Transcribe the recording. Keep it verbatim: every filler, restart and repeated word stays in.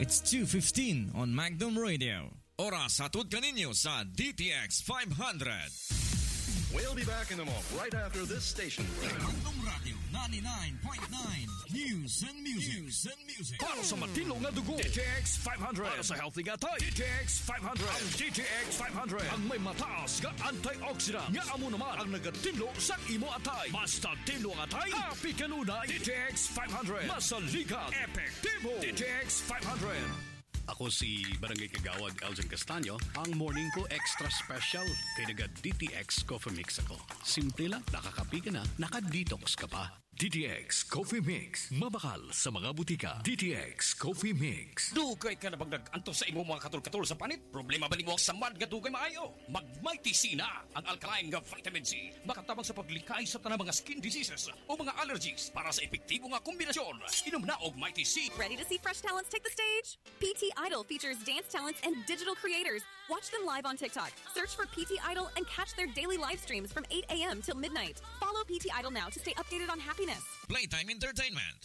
It's two fifteen on Magnum Radio. Oras hatod kaninyo sa D T X five hundred. We'll be back in a moment, right after this station break. Magnum Radio ninety-nine point nine. News and music. News and music. Para sa matilong na dugo, D T X five hundred. Para sa healthy gatay, D T X five hundred. Ang D T X five hundred ang may mataas nga antioxidant. Nga amo naman ang nagatinlo sa imo atay. Basta tinlo ang atay, happy kanunay. D T X five hundred. Masalikat, epektibo. D T X five hundred. Ako si Barangay Kagawad Elgin Castaño. Ang morning ko extra special kay naga D T X Coffee Mix ako. Simple lang, nakakapi ka na, naka-detox ka pa. D T X Coffee Mix. Mabakal sa mga butika. D T X Coffee Mix. Dugay ka na bang nag-antos sa imo mga katul-katul sa panit? Problema ba ni mo ang samad nga dugay maayo? Mag-Mighty C na ang alkaline nga vitamin C. Makatabang sa paglikay sa tanang mga skin diseases o mga allergies para sa epektibo nga kombinasyon. Inom na og Mighty C. Ready to see fresh talents take the stage? P T Idol features dance talents and digital creators. Watch them live on TikTok. Search for P T Idol and catch their daily live streams from eight a.m. till midnight. Follow P T Idol now to stay updated on happiness. Playtime Entertainment.